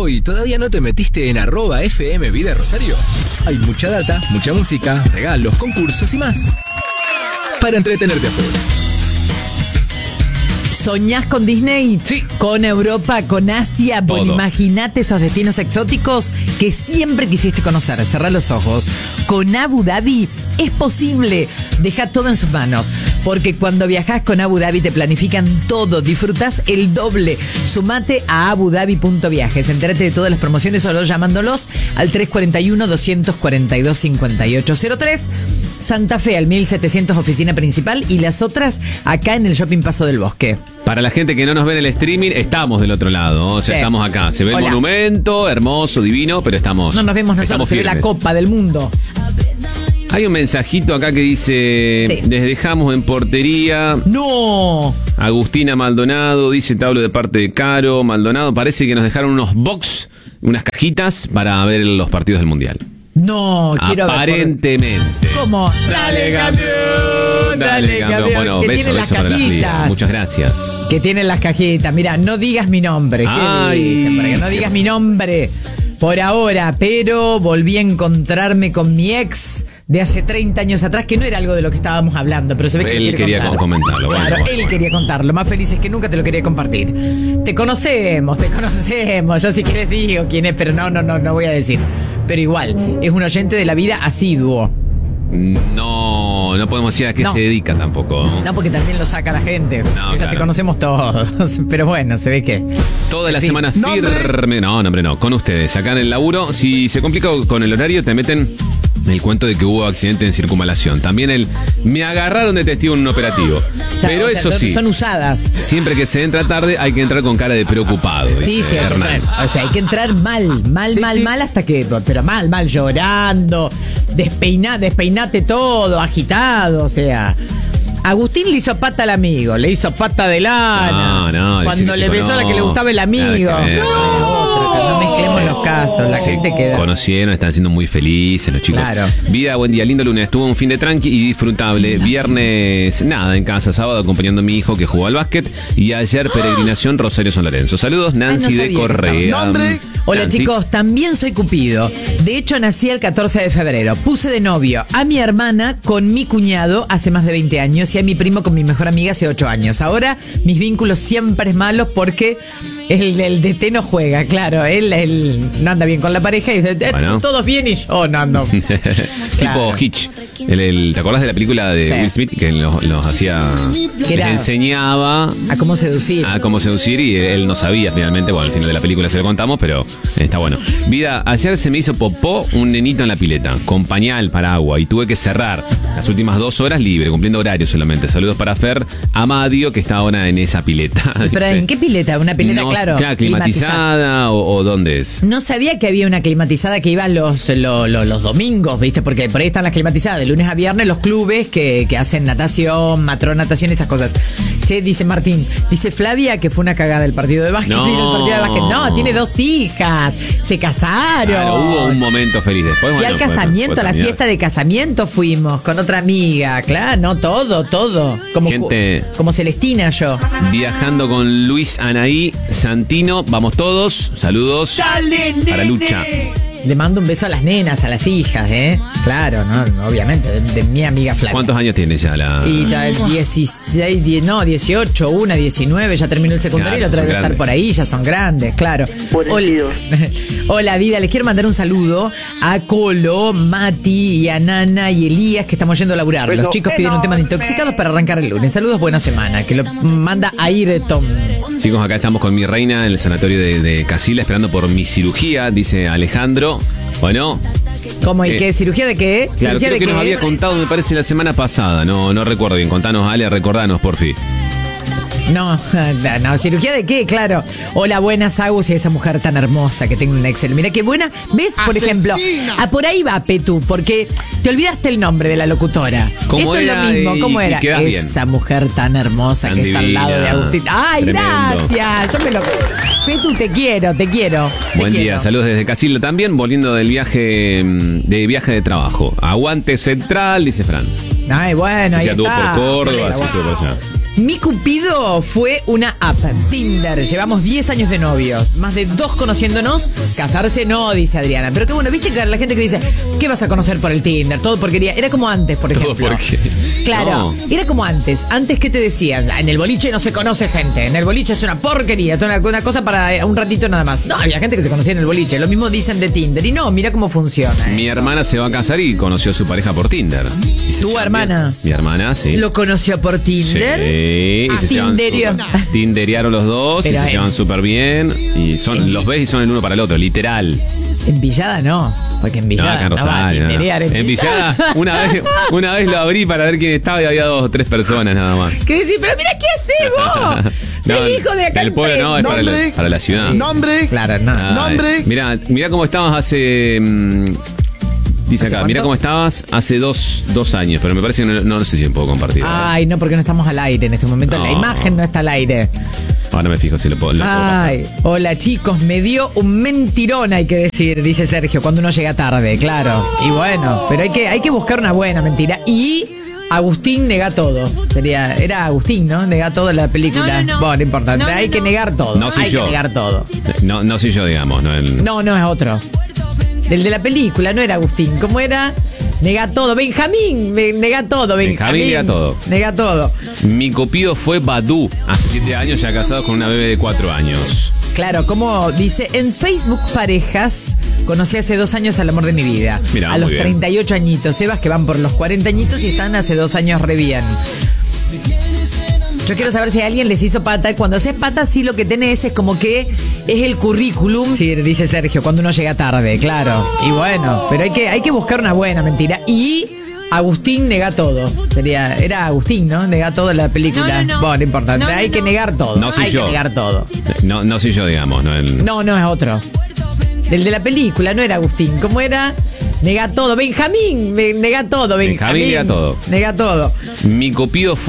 tiempo y todavía no te metiste en @FM Vida Rosario? Hay mucha data, mucha música, regalos, concursos y más para entretenerte a full. ¿Soñás con Disney? Sí. ¿Con Europa? ¿Con Asia? Bueno, imagínate esos destinos exóticos que siempre quisiste conocer. Cerrá los ojos. Con Abu Dhabi es posible. Deja todo en sus manos. Porque cuando viajás con Abu Dhabi te planifican todo. Disfrutás el doble. Sumate a abudhabi.viajes. Entérate de todas las promociones solo llamándolos al 341-242-5803. Santa Fe al 1700 oficina principal y las otras acá en el Shopping Paso del Bosque. Para la gente que no nos ve en el streaming, estamos del otro lado, o sea, sí, estamos acá. Se ve el monumento, hermoso, divino, pero estamos. No nos vemos nosotros, se ve la Copa del Mundo. Hay un mensajito acá que dice: sí, les dejamos en portería. ¡No! Agustina Maldonado dice: te hablo de parte de Caro. Maldonado, parece que nos dejaron unos box, unas cajitas para ver los partidos del Mundial. No, quiero ver. Aparentemente. ¿Cómo? Dale, campeón. Dale, campeón. Bueno, que beso para las ligas. Muchas gracias. Que tienen las cajitas. Mira, no digas mi nombre. Ay, dicen? Para que no digas mi nombre por ahora, pero volví a encontrarme con mi ex de hace 30 años atrás, que no era algo de lo que estábamos hablando, pero se ve que él quería comentarlo. Claro, bueno. Él quería contarlo. Más feliz es que nunca te lo quería compartir. Te conocemos. Yo sí que les digo quién es, pero no voy a decir. Pero igual, es un oyente de la vida asiduo. No podemos decir a qué se dedica tampoco. No, porque también lo saca la gente. Ya claro, te conocemos todos. Pero bueno, se ve que toda la semana firme. Nombre no. Con ustedes, acá en el laburo. Si se complica con el horario, te meten el cuento de que hubo accidente en circunvalación. También me agarraron de testigo en un operativo. Ya, pero eso sí, son usadas. Siempre que se entra tarde hay que entrar con cara de preocupado. Sí, Hernán. O sea, hay que entrar mal hasta que, pero mal, llorando, despeinate todo, agitado, o sea. Agustín le hizo pata al amigo, le hizo pata de lana. Cuando le besó a la que le gustaba el amigo. No mezclemos los casos, la gente queda. Conocieron, están siendo muy felices los chicos. Claro. Vida, buen día, lindo lunes. Tuvo un fin de tranqui y disfrutable. Viernes, nada, en casa. Sábado acompañando a mi hijo que jugó al básquet. Y ayer peregrinación Rosario San Lorenzo. Saludos, Nancy de Correa. Hola Nancy. Chicos, también soy Cupido. De hecho nací el 14 de febrero. Puse de novio a mi hermana con mi cuñado hace más de 20 años y a mi primo con mi mejor amiga hace 8 años. Ahora mis vínculos siempre es malos porque el DT no juega, claro. Él no anda bien con la pareja y dice, bueno, todos bien y yo no ando. Tipo Hitch. ¿Te acordás de la película de Will Smith que los hacía, les enseñaba a cómo seducir? A cómo seducir y él no sabía finalmente. Bueno, al final de la película se lo contamos, pero está bueno. Vida, ayer se me hizo popó un nenito en la pileta, con pañal para agua, y tuve que cerrar las últimas 2 horas libre, cumpliendo horario solamente. Saludos para Fer Amadio, que está ahora en esa pileta. ¿Pero en qué pileta? ¿Una pileta, claro, climatizada o dónde es? No sabía que había una climatizada que iba los domingos, ¿viste? Porque por ahí están las climatizadas de lunes a viernes, los clubes que hacen natación, matronatación, esas cosas. Che, dice Martín, dice Flavia que fue una cagada el partido de básquet. No, tiene 2 hijas, se casaron. Claro, hubo un momento feliz después. Y al casamiento, a la fiesta de casamiento fuimos con otra amiga, claro, no, todo. Como Celestina yo. Viajando con Luis Anaí Santino, vamos todos, saludos. Dale, para Lucha. Le mando un beso a las nenas, a las hijas, Claro, no, obviamente, de mi amiga Flavia. ¿Cuántos años tiene ya la...? Y 18, una 19, ya terminó el secundario, claro, y la otra debe estar por ahí, ya son grandes, claro. Hola, Vida, les quiero mandar un saludo a Colo, Mati, y a Nana y Elías, que estamos yendo a laburar. Los chicos piden un tema de intoxicados para arrancar el lunes. Saludos, buena semana, que lo manda Ayrton. Chicos, acá estamos con mi reina en el sanatorio de Casila, esperando por mi cirugía, dice Alejandro. Bueno. ¿Cómo y qué? ¿Cirugía de qué? Claro, ¿Cirugía creo que nos había contado, me parece, la semana pasada. No recuerdo bien. Contanos, Ale, recordanos, por fin. No, ¿cirugía de qué? Claro. Hola, buenas, Agus, y esa mujer tan hermosa que tengo un Excel. Mira qué buena. ¿Ves? Por ejemplo, por ahí va, Petú, porque te olvidaste el nombre de la locutora. ¿Cómo Esto era? Es lo mismo. ¿Cómo era? Esa mujer tan hermosa tan que divina, está al lado de Agustín. ¡Ay, tremendo! Gracias! Petú, te quiero. Buen día, saludos desde Casilla también, volviendo del viaje de trabajo. Aguante Central, dice Fran. Ay, bueno, ahí está. Ya estuvo por Córdoba, sí, estuvo por allá. Mi cupido fue una app, Tinder. Llevamos 10 años de novios, más de 2 conociéndonos. Casarse no, dice Adriana. Pero qué bueno, viste que la gente que dice, ¿qué vas a conocer por el Tinder? Todo porquería. Era como antes, por ejemplo. ¿Todo por qué? Claro, No. era como antes. Antes, ¿qué te decían? En el boliche no se conoce gente. En el boliche es una porquería. Una cosa para un ratito nada más. No, había gente que se conocía en el boliche. Lo mismo dicen de Tinder. Y no, mira cómo funciona. Mi hermana se va a casar y conoció a su pareja por Tinder. Y se ¿Tu llevan hermana? bien. Mi hermana, sí. ¿Lo conoció por Tinder? Sí, y se llevan tinderearon los dos. Pero y se llevan súper bien. Y los ves y son el uno para el otro, literal. En Villada no, porque en Villada acá en no va a Rosario, no. tinderear En Villada, una vez lo abrí para ver quién estaba y había 2 o 3 personas nada más. ¿Qué decís? Pero mira, ¿qué haces vos? No, el hijo de acá del pueblo no, es para la ciudad. Nombre. Claro, no. Ay, Nombre. Mira cómo estabas hace... dice ¿Hace acá, mira cuánto? cómo estabas hace 2 años, pero me parece que no sé si puedo compartir. Ay, no, porque no estamos al aire en este momento. No. La imagen no está al aire. Ahora me fijo si lo puedo pasar. Ay, hola chicos, me dio un mentirón, hay que decir, dice Sergio, cuando uno llega tarde, claro. Y bueno, pero hay que buscar una buena mentira. Y Agustín nega todo. Era Agustín, ¿no? Nega todo en la película. No. Bueno, importante. No, hay no, que no. negar todo. No soy hay yo. que negar todo. No soy yo, digamos. No, No es otro. El de la película, no era Agustín. ¿Cómo era? Nega todo. Benjamín, nega todo. Benjamín nega todo. Nega todo. Mi cupido fue Badú. Hace 7 años, ya casado con una bebé de 4 años. Claro, como dice, en Facebook Parejas conocí hace 2 años al amor de mi vida. Mirá, a los muy bien. 38 añitos. Sebas que van por los 40 añitos y están hace 2 años re bien. Yo quiero saber si alguien les hizo pata. Cuando haces pata, sí lo que tenés es como que es el currículum. Sí, dice Sergio, cuando uno llega tarde, claro. Y bueno, pero hay que buscar una buena mentira. Y Agustín nega todo. Era Agustín, ¿no? Nega todo en la película. No. Bueno, importante. No, hay que no. negar todo. No soy hay yo. que negar todo. No soy yo, digamos. No es otro. El de la película, no era Agustín. ¿Cómo era? Nega todo. Benjamín, nega todo. Benjamín nega todo. Nega todo. Mi cupido fue